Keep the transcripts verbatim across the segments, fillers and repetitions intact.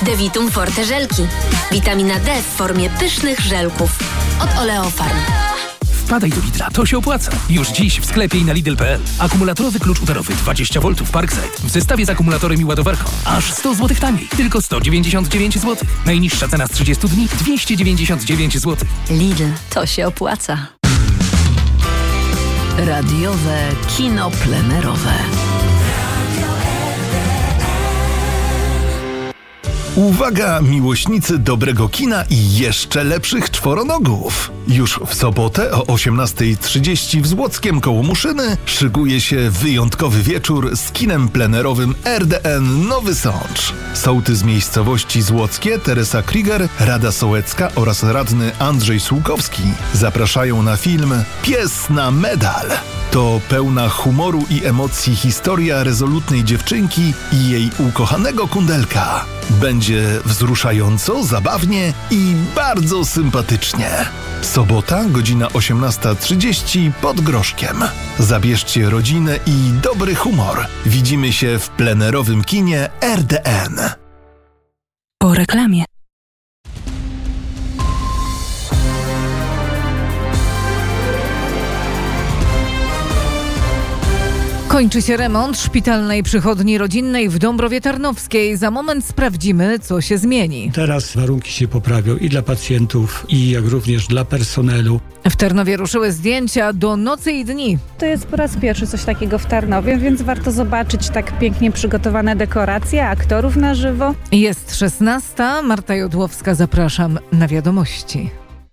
Devitum Forte żelki. Witamina D w formie pysznych żelków. Od Oleofarm. Wpadaj do Lidla, to się opłaca. Już dziś w sklepie i na Lidl kropka p l. Akumulatorowy klucz udarowy dwadzieścia woltów Parkside w zestawie z akumulatorem i ładowarką. Aż sto złotych taniej. Tylko sto dziewięćdziesiąt dziewięć złotych. Najniższa cena z trzydziestu dni dwieście dziewięćdziesiąt dziewięć złotych. Lidl, to się opłaca. Radiowe kino plenerowe. Uwaga, miłośnicy dobrego kina i jeszcze lepszych czworonogów! Już w sobotę o osiemnasta trzydzieści w Złockiem koło Muszyny szykuje się wyjątkowy wieczór z kinem plenerowym R D N Nowy Sącz. Sołtys miejscowości Złockie Teresa Krieger, Rada Sołecka oraz radny Andrzej Sułkowski zapraszają na film Pies na medal. To pełna humoru i emocji historia rezolutnej dziewczynki i jej ukochanego kundelka. Będzie wzruszająco, zabawnie i bardzo sympatycznie. Sobota, godzina osiemnasta trzydzieści pod Groszkiem. Zabierzcie rodzinę i dobry humor. Widzimy się w plenerowym kinie R D N. Po reklamie. Kończy się remont szpitalnej przychodni rodzinnej w Dąbrowie Tarnowskiej. Za moment sprawdzimy, co się zmieni. Teraz warunki się poprawią i dla pacjentów, i jak również dla personelu. W Tarnowie ruszyły zdjęcia do nocy i dni. To jest po raz pierwszy coś takiego w Tarnowie, więc warto zobaczyć tak pięknie przygotowane dekoracje, aktorów na żywo. Jest szesnasta. Marta Jodłowska, zapraszam na wiadomości.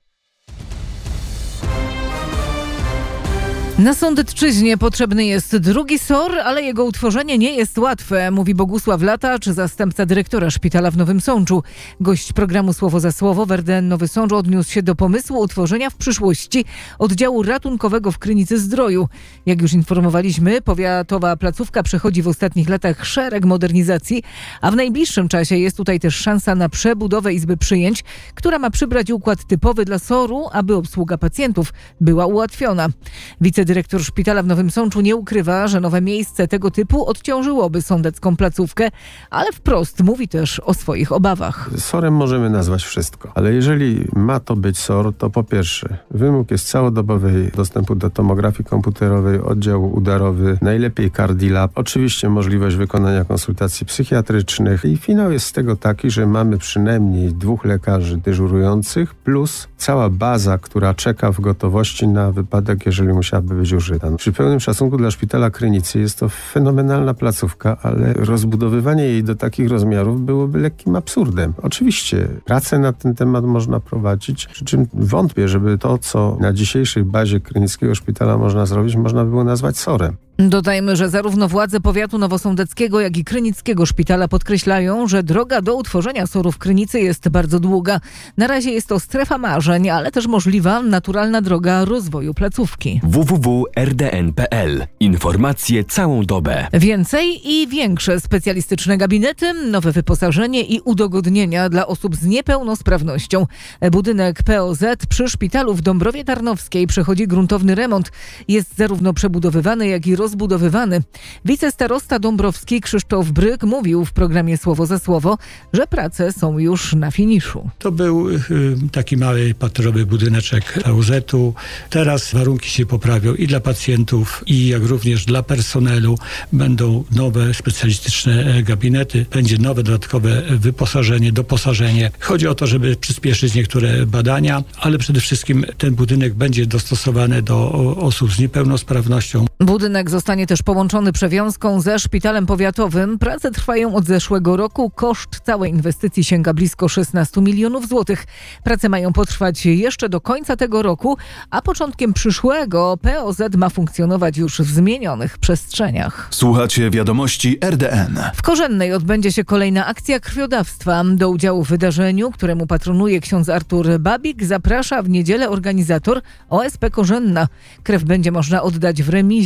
Na Sądecczyźnie potrzebny jest drugi S O R, ale jego utworzenie nie jest łatwe, mówi Bogusław Latacz, zastępca dyrektora szpitala w Nowym Sączu. Gość programu Słowo za Słowo w R D N Nowy Sącz odniósł się do pomysłu utworzenia w przyszłości oddziału ratunkowego w Krynicy-Zdroju. Jak już informowaliśmy, powiatowa placówka przechodzi w ostatnich latach szereg modernizacji, a w najbliższym czasie jest tutaj też szansa na przebudowę izby przyjęć, która ma przybrać układ typowy dla S O R-u, aby obsługa pacjentów była ułatwiona. Wicedyrektor szpitala w Nowym Sączu nie ukrywa, że nowe miejsce tego typu odciążyłoby sądecką placówkę, ale wprost mówi też o swoich obawach. S O R-em możemy nazwać wszystko, ale jeżeli ma to być S O R, to po pierwsze wymóg jest całodobowej dostępu do tomografii komputerowej, oddział udarowy, najlepiej Cardilab, oczywiście możliwość wykonania konsultacji psychiatrycznych i finał jest z tego taki, że mamy przynajmniej dwóch lekarzy dyżurujących plus cała baza, która czeka w gotowości na wypadek, jeżeli musiałaby być użyta. Przy pełnym szacunku dla szpitala Krynicy jest to fenomenalna placówka, ale rozbudowywanie jej do takich rozmiarów byłoby lekkim absurdem. Oczywiście pracę na ten temat można prowadzić, przy czym wątpię, żeby to, co na dzisiejszej bazie Krynickiego Szpitala można zrobić, można było nazwać S O R-em. Dodajmy, że zarówno władze powiatu nowosądeckiego, jak i Krynickiego Szpitala podkreślają, że droga do utworzenia S O R-u w Krynicy jest bardzo długa. Na razie jest to strefa marzeń, ale też możliwa naturalna droga rozwoju placówki. w w w kropka r d n kropka p l. Informacje całą dobę. Więcej i większe specjalistyczne gabinety, nowe wyposażenie i udogodnienia dla osób z niepełnosprawnością. Budynek P O Z przy szpitalu w Dąbrowie Tarnowskiej przechodzi gruntowny remont. Jest zarówno przebudowywany, jak i rozbudowywany. Wicestarosta dąbrowski Krzysztof Bryk mówił w programie Słowo za Słowo, że prace są już na finiszu. To był y, taki mały paterowy budyneczek P O Z-u. Teraz warunki się poprawią i dla pacjentów, i jak również dla personelu. Będą nowe specjalistyczne gabinety, będzie nowe dodatkowe wyposażenie, doposażenie. Chodzi o to, żeby przyspieszyć niektóre badania, ale przede wszystkim ten budynek będzie dostosowany do osób z niepełnosprawnością. Budynek zostanie też połączony przewiązką ze szpitalem powiatowym. Prace trwają od zeszłego roku. Koszt całej inwestycji sięga blisko szesnaście milionów złotych. Prace mają potrwać jeszcze do końca tego roku, a początkiem przyszłego P O Z ma funkcjonować już w zmienionych przestrzeniach. Słuchacie wiadomości R D N. W Korzennej odbędzie się kolejna akcja krwiodawstwa. Do udziału w wydarzeniu, któremu patronuje ksiądz Artur Babik, zaprasza w niedzielę organizator O S P Korzenna. Krew będzie można oddać w remizie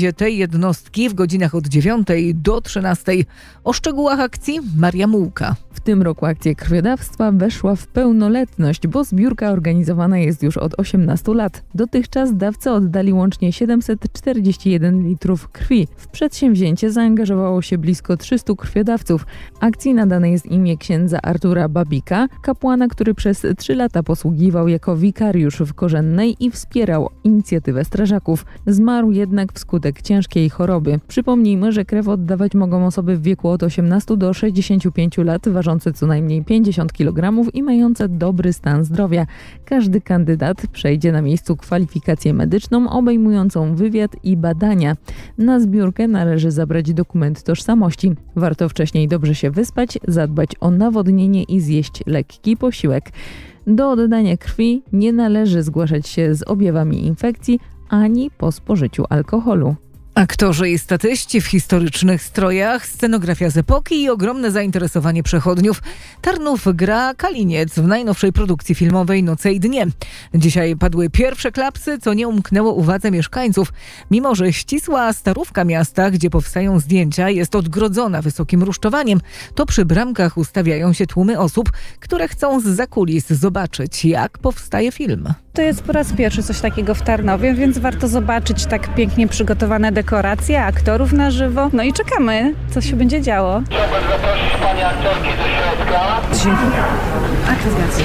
będzie tej jednostki w godzinach od dziewiątej do trzynastej. O szczegółach akcji Maria Mułka. W tym roku akcja krwiodawstwa weszła w pełnoletność, bo zbiórka organizowana jest już od osiemnastu lat. Dotychczas dawcy oddali łącznie siedemset czterdzieści jeden litrów krwi. W przedsięwzięcie zaangażowało się blisko trzystu krwiodawców. Akcji nadane jest imię księdza Artura Babika, kapłana, który przez trzy lata posługiwał jako wikariusz w Korzennej i wspierał inicjatywę strażaków. Zmarł jednak wskutek ciężkiej choroby. Przypomnijmy, że krew oddawać mogą osoby w wieku od osiemnastu do sześćdziesięciu pięciu lat, ważące co najmniej pięćdziesiąt kilogramów i mające dobry stan zdrowia. Każdy kandydat przejdzie na miejscu kwalifikację medyczną obejmującą wywiad i badania. Na zbiórkę należy zabrać dokument tożsamości. Warto wcześniej dobrze się wyspać, zadbać o nawodnienie i zjeść lekki posiłek. Do oddania krwi nie należy zgłaszać się z objawami infekcji ani po spożyciu alkoholu. Aktorzy i statyści w historycznych strojach, scenografia z epoki i ogromne zainteresowanie przechodniów. Tarnów gra Kaliniec w najnowszej produkcji filmowej Noce i dnie. Dzisiaj padły pierwsze klapsy, co nie umknęło uwadze mieszkańców. Mimo że ścisła starówka miasta, gdzie powstają zdjęcia, jest odgrodzona wysokim rusztowaniem, to przy bramkach ustawiają się tłumy osób, które chcą zza kulis zobaczyć, jak powstaje film. To jest po raz pierwszy coś takiego w Tarnowie, więc warto zobaczyć tak pięknie przygotowane dekoracje, aktorów na żywo. No i czekamy, co się będzie działo. Chciałbym zaprosić pani aktorki do środka. Dziękuję. Akrobacja.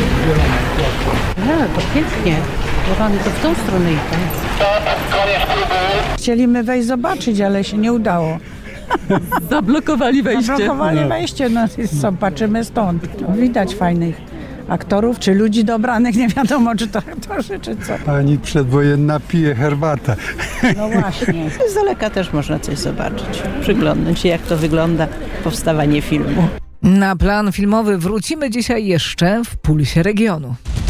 No, to pięknie. Kochany, to w tą stronę idę. To koniec klubu. Chcieliśmy wejść zobaczyć, ale się nie udało. Zablokowali wejście. Zablokowali no. wejście, no co, patrzymy stąd. Widać fajnych aktorów, czy ludzi dobranych, nie wiadomo, czy to aktorzy, czy co. Pani przedwojenna pije herbatę. No właśnie. Z daleka też można coś zobaczyć, przyglądnąć się, jak to wygląda powstawanie filmu. Na plan filmowy wrócimy dzisiaj jeszcze w Pulsie Regionu.